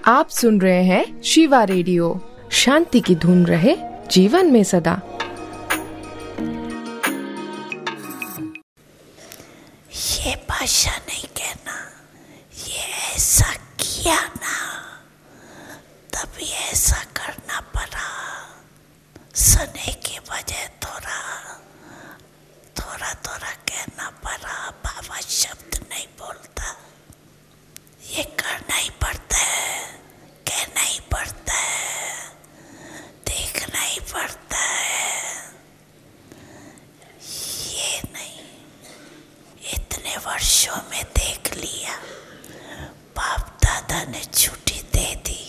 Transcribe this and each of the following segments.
आप सुन रहे हैं शिवा रेडियो। शांति की धुन रहे जीवन में सदा। ये भाषा नहीं कहना, ये ऐसा किया ना, तभी ऐसा करना पड़ा। सने की वजह थोड़ा कहना पड़ा। बाबा शब्द नहीं बोलता, ये करना ही पड़ता है, कहना ही पड़ता है, देखना ही पड़ता है। ये नहीं, इतने वर्षों में देख लिया, बाप दादा ने छुट्टी दे दी,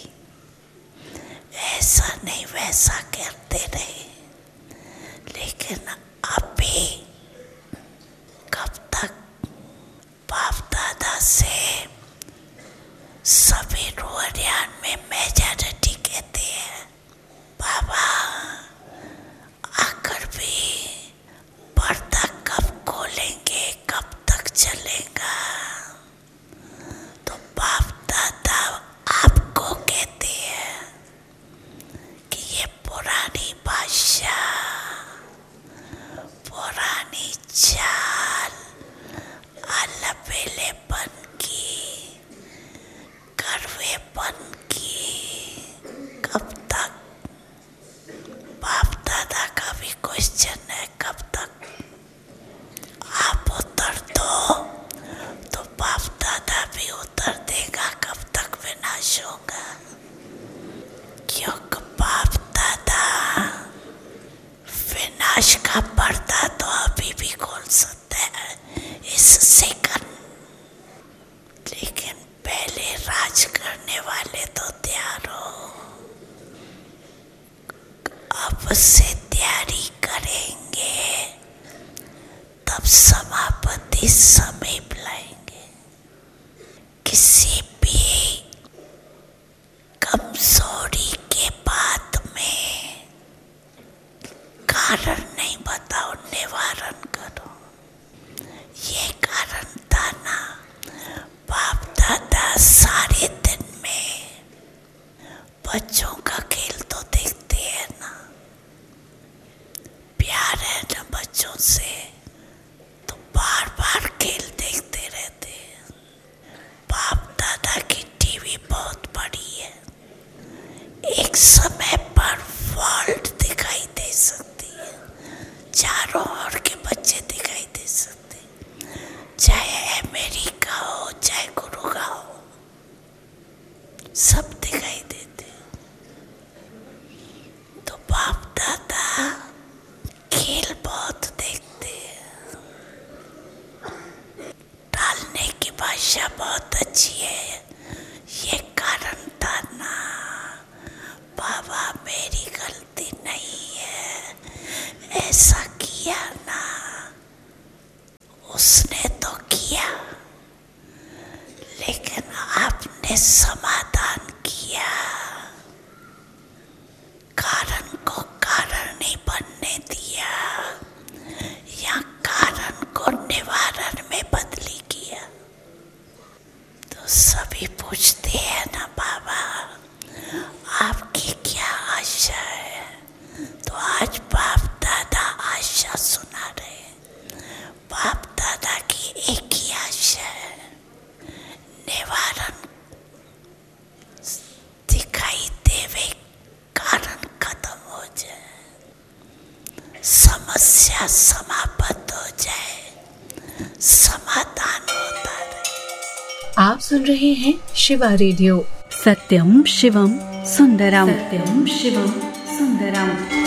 ऐसा नहीं वैसा करते रहे। लेकिन अभी कब तक बाप दादा से सभी रोहरियान में मेजॉरिटी कहते हैं। बाबा आकर भी पर्दा कब खोलेंगे, कब तक चलेगा? तो बाप दादा आपको कहते हैं कि ये पुरानी भाषा, पुरानी चाल, अलबेलेपन की, कड़वेपन की, कब तक? बाप दादा का भी क्वेश्चन है, कब तक? आप उत्तर दो तो बाप दादा भी उत्तर देगा, कब तक विनाश होगा? क्योंकि बाप दादा विनाश का पर्दा तो अभी भी खोल सकते हैं इस सेकंड, लेकिन पहले राज करने वाले तो तैयार हो। अब से तैयारी करेंगे, तब समापति समीप लाएंगे। किसी भी कमजोरी के बाद में कारण नहीं बताओ, निवारण करो। ये कारण था ना, बाप दादा सारे दिन में बच्चों का खेल तो देखते हैं ना, प्यार है ना बच्चों से, तो बार बार खेल देखते रहते हैं। बाप दादा की टीवी बहुत बड़ी है, एक समय पर वर्ल्ड दिखाई दे सकती है, चारों ओर के बच्चे दिखाई दे सकते हैं, चाहे अमेरिका हो, चाहे गुरुगांव हो, सब दिखाई देते। तो बाप दादा खेल बहुत देखते हैं। डालने की भाषा बहुत अच्छी है, ये कारण था ना। बाबा मेरी गलती नहीं है, ऐसा किया ना, उसने तो किया, लेकिन आपने समाधान किया। कारण को कारण नहीं बनने दिया, या कारण को निवारण में बदली किया। तो सभी पूछते हैं ना, बाबा आपकी क्या आशा है? तो आज बाप दादा आशा सुना रहे। बाप दादा की एक ही आशा है, निवारण दिखाई देवे, कारण खत्म हो जाए, समस्या समाप्त हो जाए, समाधान होता रहे। आप सुन रहे हैं शिवा रेडियो। सत्यम शिवम सुंदरम, सत्यम शिवम सुंदरम।